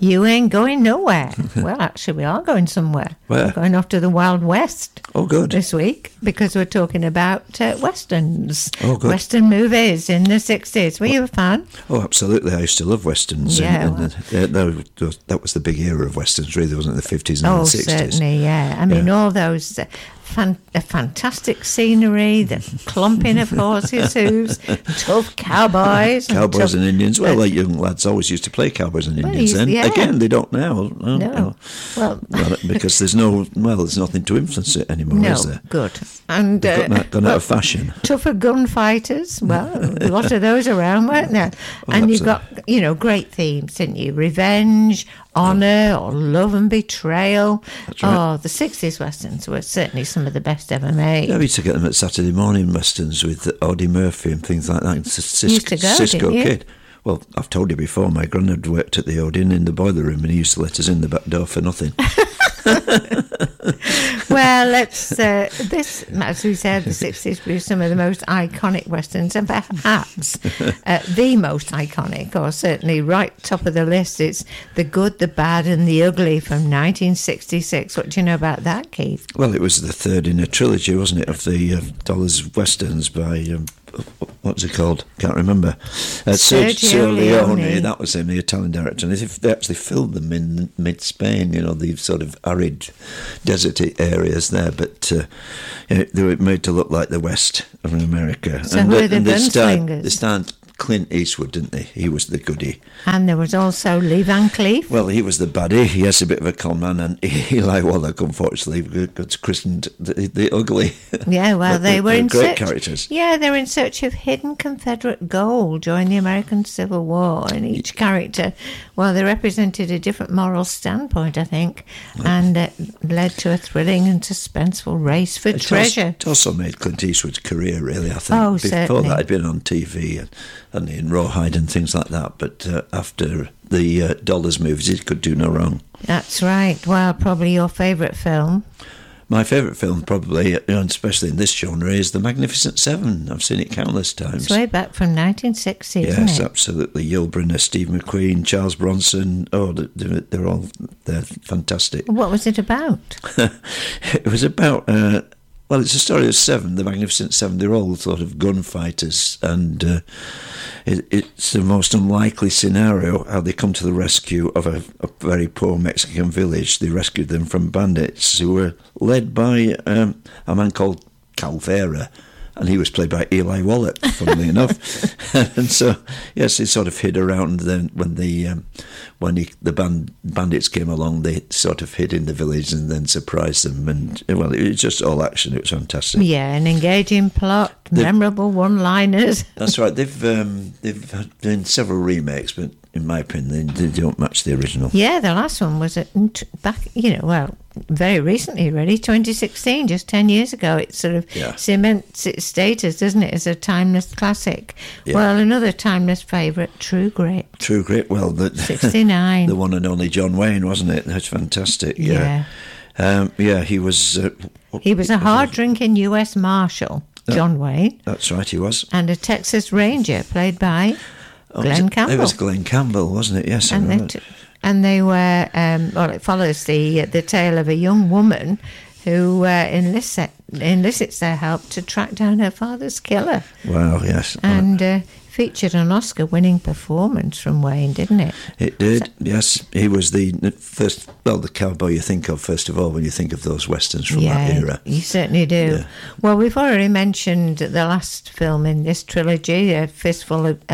You ain't going nowhere. Well, actually, we are going somewhere. Where? We're going off to the Wild West. Oh, good. This week, because we're talking about westerns. Oh, good. Western movies in the 60s. Were you a fan? Oh, absolutely. I used to love westerns. Yeah, That was the big era of westerns, really, wasn't it? The 50s and the 60s. Oh, certainly, yeah. I mean, all those fantastic scenery, the clumping of horses' hooves, tough cowboys. Cowboys and Indians. Well, like young lads always used to play cowboys and Indians then. Yeah. Again, they don't now. No. Well, because there's nothing to influence it anymore, is there? Good. And gone out of fashion. Tougher gunfighters. Well, a lot of those around, weren't there? And you've got, great themes, didn't you? Revenge, honour, or love and betrayal. That's right. Oh, the 60s westerns were certainly some of the best ever made. Yeah, we used to get them at Saturday morning westerns with Audie Murphy and things like that. Used to go, Cisco didn't you? Kid. Well, I've told you before, my granddad worked at the Odeon in the boiler room and he used to let us in the back door for nothing. Well, this, as we said, the 60s were some of the most iconic westerns, and perhaps the most iconic, or certainly right top of the list, it's The Good, the Bad and the Ugly from 1966. What do you know about that, Keith? Well, it was the third in a trilogy, wasn't it, of the Dollars westerns by... what's it called? Can't remember. Sergio Leone. That was him, the Italian director. And they actually filmed them in mid-Spain, the sort of arid, deserty areas there. But they were made to look like the West of America. So who are the gunslingers? They starred Clint Eastwood, didn't they? He was the goodie. And there was also Lee Van Cleef. Well, he was the baddie. He has a bit of a con man, and Eli Wallach, unfortunately, got christened the ugly. Yeah, well, they were in great characters. Yeah, they were in search of hidden Confederate gold during the American Civil War, and each character, well, they represented a different moral standpoint, I think, and it led to a thrilling and suspenseful race for treasure. It also made Clint Eastwood's career, really, I think. Oh, Before certainly. that, he'd been on TV and in Rawhide and things like that, but after the Dollars movies, he could do no wrong. That's right. Well, probably your favourite film. My favourite film, probably, and especially in this genre, is The Magnificent Seven. I've seen it countless times. It's way back from 1960, isn't it? Yes, absolutely. Yul Brynner, Steve McQueen, Charles Bronson. Oh, they're fantastic. What was it about? It was about... well, it's a story of seven, the Magnificent Seven. They're all sort of gunfighters, and it's the most unlikely scenario how they come to the rescue of a very poor Mexican village. They rescued them from bandits who were led by a man called Calvera, and he was played by Eli Wallach, funnily enough. And so, yes, he sort of hid around. Then when the bandits came along, they sort of hid in the village and then surprised them. And well, it was just all action. It was fantastic. Yeah, an engaging plot, memorable one-liners. That's right. They've done several remakes, but in my opinion, they don't match the original. Yeah, the last one was very recently, really, 2016, just 10 years ago. It sort of cements its status, doesn't it, as a timeless classic. Yeah. Well, another timeless favourite, True Grit. True Grit, well, 69. The one and only John Wayne, wasn't it? That's fantastic. Yeah. He was... he was a hard-drinking US Marshal, John Wayne. That's right, he was. And a Texas Ranger, played by Glenn Campbell. It was Glenn Campbell, wasn't it? Yes, and they were, it follows the tale of a young woman who elicits their help to track down her father's killer. Wow, yes. And featured an Oscar-winning performance from Wayne, didn't it? It did, yes. He was the first, the cowboy you think of, first of all, when you think of those westerns from that era. You certainly do. Yeah. Well, we've already mentioned the last film in this trilogy, A Fistful of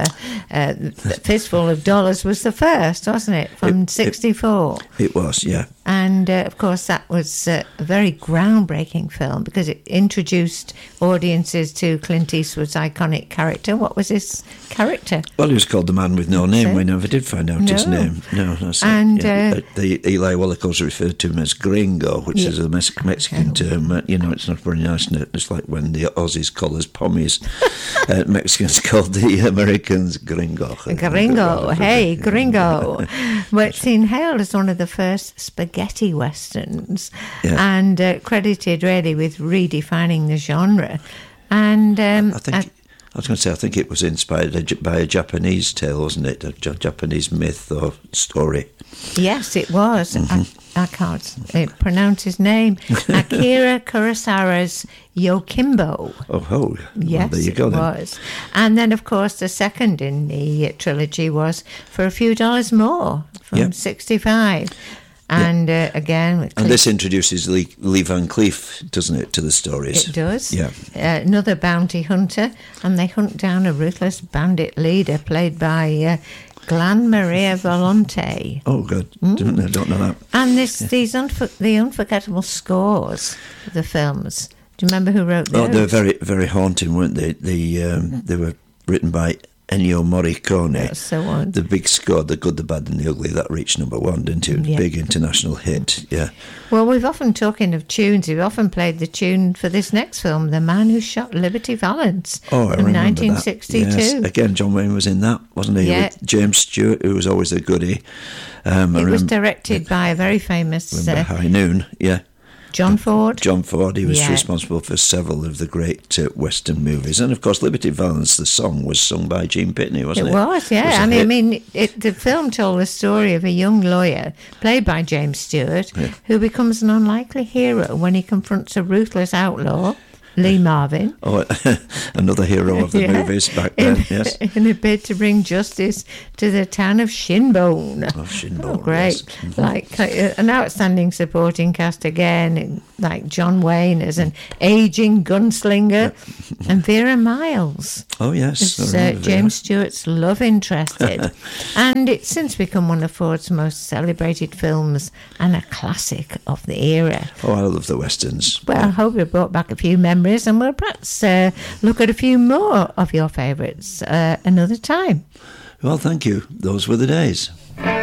Dollars was the first, wasn't it, from 64? It was, yeah. And, of course, that was a very groundbreaking film because it introduced audiences to Clint Eastwood's iconic character. What was his character? Well, he was called the Man with No Name. We never did find out his name. No, that's and the Eli Wallach also referred to him as Gringo, which is a Mexican term. It's not very nice. It's like when the Aussies call us pommies. Mexicans called the Americans Gringo. Gringo, hey, Gringo. Well, it's inhaled as one of the first spaghetti westerns and credited really with redefining the genre. And I I was going to say, I think it was inspired by a Japanese tale, wasn't it? A Japanese myth or story. Yes, it was. I can't pronounce his name. Akira Kurosawa's Yokimbo. Oh, yes, well, there you go. It was. And then, of course, the second in the trilogy was For a Few Dollars More from 65. And again... And this introduces Lee Van Cleef, doesn't it, to the stories? It does. Yeah. Another bounty hunter, and they hunt down a ruthless bandit leader played by Glan Maria Volonté. Oh, good. I don't know that. And the unforgettable scores of the films. Do you remember who wrote those? Oh, they were very, very haunting, weren't they? They were written by Ennio Morricone. So on. The big score, The Good, the Bad and the Ugly, that reached number one, didn't it? Yeah. Big international hit, yeah. Well, we've often, talking of tunes, we've often played the tune for this next film, The Man Who Shot Liberty Valance, Oh, I from remember 1962. that. Yes. Again, John Wayne was in that, wasn't he? Yeah. With James Stewart, who was always a goodie. It was directed by a very famous High Noon, yeah. John Ford. John Ford, he was responsible for several of the great Western movies. And, of course, Liberty Valance, the song, was sung by Gene Pitney, wasn't it? It was, yeah. And I mean, the film told the story of a young lawyer, played by James Stewart, who becomes an unlikely hero when he confronts a ruthless outlaw, Lee Marvin. Oh, another hero of the movies back then, yes. In a bid to bring justice to the town of Shinbone. Oh, Shinbone. Oh, great. Yes. Mm-hmm. Like an outstanding supporting cast again, like John Wayne as an aging gunslinger, and Vera Miles. Oh, yes. It's James Stewart's love interest. And it's since become one of Ford's most celebrated films and a classic of the era. Oh, I love the Westerns. Well, I hope it brought back a few memories, and we'll perhaps look at a few more of your favourites another time. Well, thank you. Those were the days.